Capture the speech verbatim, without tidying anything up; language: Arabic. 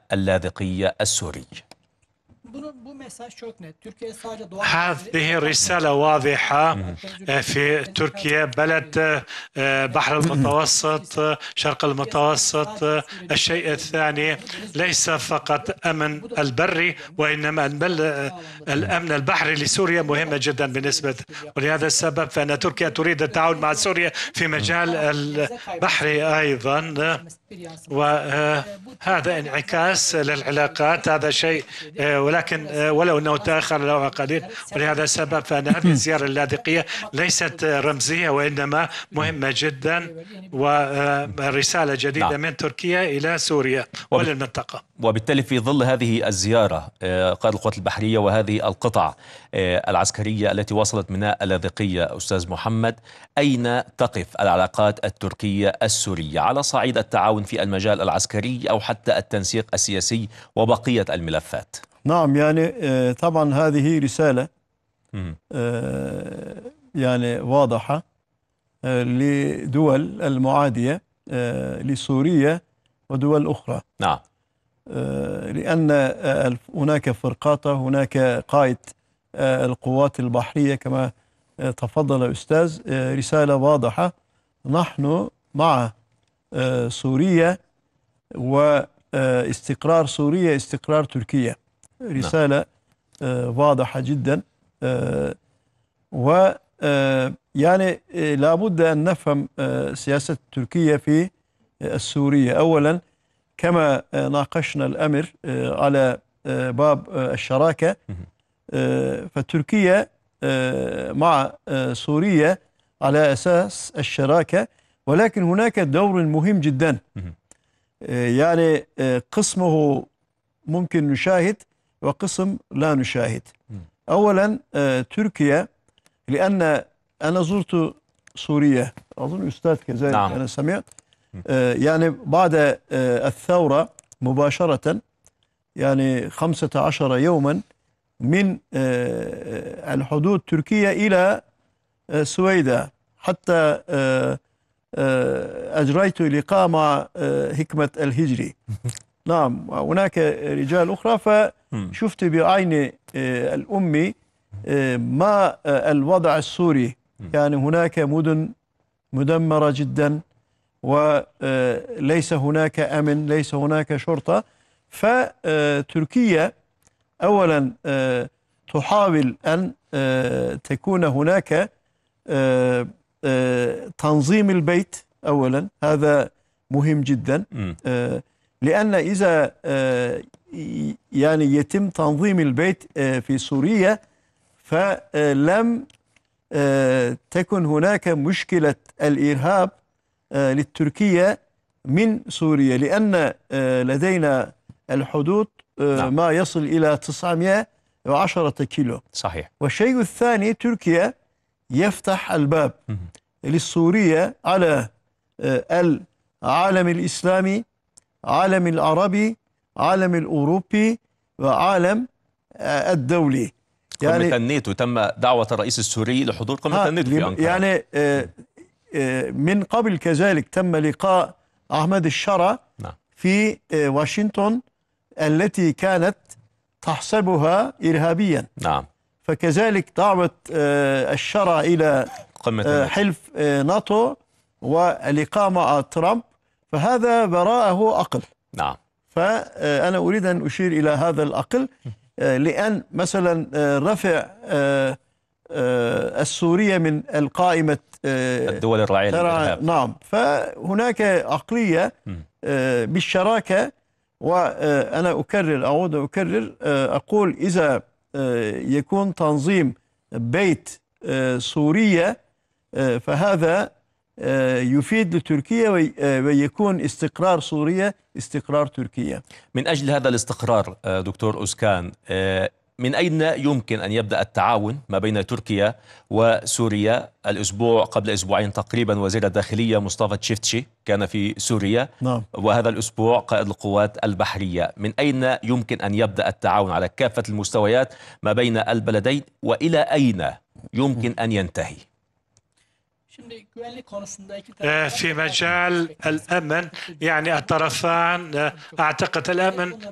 اللاذقي السوري. هذه رسالة واضحة. في تركيا بلد بحر المتوسط، شرق المتوسط. الشيء الثاني ليس فقط أمن البري، وإنما الأمن البحري لسوريا مهمة جدا بالنسبة، ولهذا السبب فإن تركيا تريد التعاون مع سوريا في مجال البحري أيضا، وهذا انعكاس للعلاقات. هذا شيء، ولكن ولو أنه تأخر له قليل، ولهذا السبب فأن هذه الزيارة اللاذقية ليست رمزية وإنما مهمة جدا، ورسالة جديدة نعم. من تركيا إلى سوريا وللمنطقة. وبالتالي في ظل هذه الزيارة قائد القوات البحرية وهذه القطع العسكرية التي وصلت ميناء اللاذقية، أستاذ محمد، أين تقف العلاقات التركية السورية على صعيد التعاون في المجال العسكري أو حتى التنسيق السياسي وبقية الملفات؟ نعم، يعني طبعا هذه رسالة يعني واضحة لدول المعادية لسوريا ودول أخرى. نعم. لأن هناك فرقاطة، هناك قائد القوات البحرية كما تفضل الأستاذ. رسالة واضحة، نحن مع سوريا، واستقرار سوريا استقرار تركيا. رسالة واضحة جدا، و يعني لابد أن نفهم سياسة تركيا في السورية. أولا، كما ناقشنا الأمر على باب الشراكة، فتركيا مع سوريا على أساس الشراكة، ولكن هناك دور مهم جدا. يعني قسمه ممكن نشاهد وقسم لا نشاهد. أولا تركيا، لأن أنا زرت سوريا، أظن أستاذ كذلك. نعم. أنا سمعت يعني بعد الثورة مباشرة، يعني خمسة عشر يوما من الحدود تركيا إلى سويداء، حتى أجريت لقاء مع حكمة الهجري. نعم، هناك رجال أخرى، فشفت بعين الأمي ما الوضع السوري. يعني هناك مدن مدمرة جدا، وليس هناك أمن، ليس هناك شرطة. فتركيا أولا تحاول أن تكون هناك تنظيم البيت. أولا هذا مهم جدا، لأن إذا يعني يتم تنظيم البيت في سوريا فلم تكن هناك مشكلة الإرهاب للتركية من سوريا، لأن لدينا الحدود ما يصل إلى تسعمائة وعشرة كيلو. صحيح. والشيء الثاني، تركيا يفتح الباب للسورية على العالم الإسلامي، عالم العربي، عالم الأوروبي، وعالم الدولي. يعني قمة الناتو، تم دعوة الرئيس السوري لحضور قمة الناتو في أنقرة. يعني من قبل كذلك تم لقاء أحمد الشرع نعم. في واشنطن، التي كانت تحسبها إرهابيا. نعم. فكذلك دعوة الشرع إلى قمة حلف ناتو ولقاء مع ترامب، فهذا براءه عقل. نعم. فأنا أريد أن أشير إلى هذا العقل، لأن مثلا رفع السورية من القائمة الدول الراعية للإرهاب. نعم، فهناك عقلية بالشراكة. وأنا أكرر أعود أكرر أقول إذا يكون تنظيم بيت سوريا فهذا يفيد لتركيا، ويكون استقرار سوريا استقرار تركيا. من أجل هذا الاستقرار دكتور أوزكان، من أين يمكن أن يبدأ التعاون ما بين تركيا وسوريا؟ الأسبوع قبل أسبوعين تقريبا وزير الداخلية مصطفى تشيفتشي كان في سوريا. نعم. وهذا الأسبوع قائد القوات البحرية. من أين يمكن أن يبدأ التعاون على كافة المستويات ما بين البلدين، وإلى أين يمكن أن ينتهي؟ في مجال الأمن، يعني الطرفان أعتقد الأمن